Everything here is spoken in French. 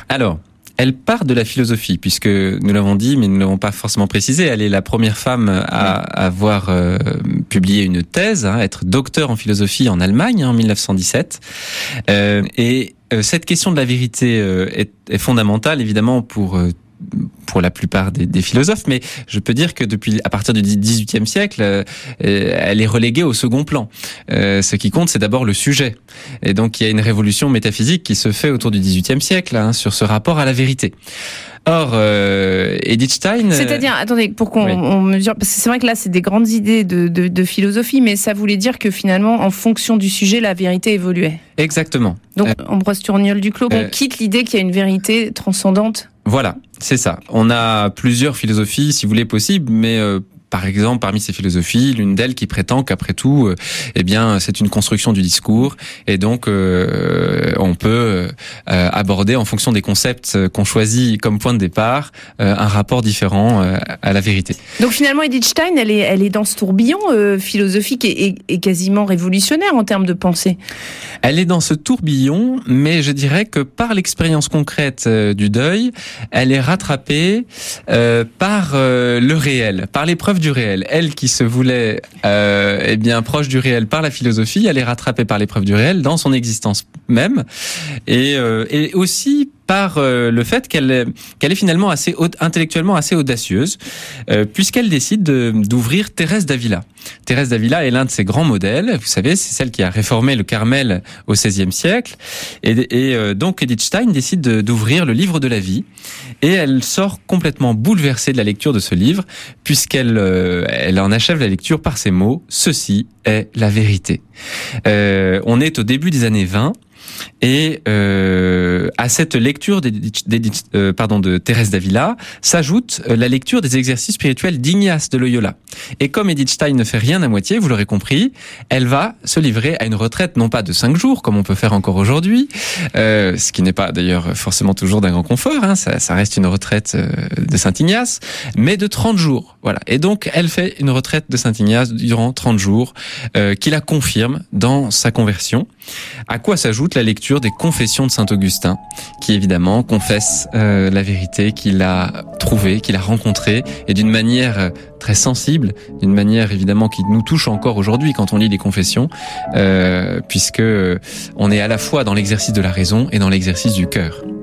Alors, elle part de la philosophie, puisque nous l'avons dit, mais nous ne l'avons pas forcément précisé, elle est la première femme à avoir publié une thèse, être docteur en philosophie en Allemagne en 1917. Cette question de la vérité est fondamentale, évidemment, pour la plupart des philosophes, mais je peux dire que à partir du XVIIIe siècle, elle est reléguée au second plan. Ce qui compte, c'est d'abord le sujet. Et donc, il y a une révolution métaphysique qui se fait autour du XVIIIe siècle sur ce rapport à la vérité. Or, Edith Stein... C'est-à-dire, attendez, pour qu'on mesure... Parce que c'est vrai que là, c'est des grandes idées de philosophie, mais ça voulait dire que finalement, en fonction du sujet, la vérité évoluait. Exactement. Donc, Ambroise Tourniol-Duclos, on quitte l'idée qu'il y a une vérité transcendante. Voilà, c'est ça. On a plusieurs philosophies, si vous voulez, possibles, mais... Par exemple, parmi ces philosophies, l'une d'elles qui prétend qu'après tout, c'est une construction du discours, et donc on peut aborder en fonction des concepts qu'on choisit comme point de départ un rapport différent à la vérité. Donc finalement, Edith Stein, elle est dans ce tourbillon philosophique et quasiment révolutionnaire en termes de pensée. Elle est dans ce tourbillon, mais je dirais que par l'expérience concrète du deuil, elle est rattrapée par le réel, par l'épreuve du réel. Elle qui se voulait proche du réel par la philosophie, elle est rattrapée par l'épreuve du réel dans son existence même, et aussi par le fait qu'elle est finalement intellectuellement assez audacieuse, puisqu'elle décide d'ouvrir Thérèse d'Avila. Thérèse d'Avila est l'un de ses grands modèles. Vous savez, c'est celle qui a réformé le Carmel au XVIe siècle. Et donc Edith Stein décide d'ouvrir le livre de la vie. Et elle sort complètement bouleversée de la lecture de ce livre, puisqu'elle en achève la lecture par ces mots: « Ceci est la vérité ». On est au début des années 20. Et à cette lecture de Thérèse d'Avila s'ajoute la lecture des exercices spirituels d'Ignace de Loyola. Et comme Edith Stein ne fait rien à moitié, vous l'aurez compris, elle va se livrer à une retraite non pas de 5 jours, comme on peut faire encore aujourd'hui, ce qui n'est pas d'ailleurs forcément toujours d'un grand confort, ça reste une retraite de Saint-Ignace, mais de 30 jours. Voilà. Et donc, elle fait une retraite de Saint-Ignace durant 30 jours, qui la confirme dans sa conversion. À quoi s'ajoute la lecture des Confessions de Saint-Augustin, qui évidemment confesse la vérité qu'il a trouvée, qu'il a rencontrée, et d'une manière très sensible, d'une manière évidemment qui nous touche encore aujourd'hui quand on lit les Confessions, puisque on est à la fois dans l'exercice de la raison et dans l'exercice du cœur.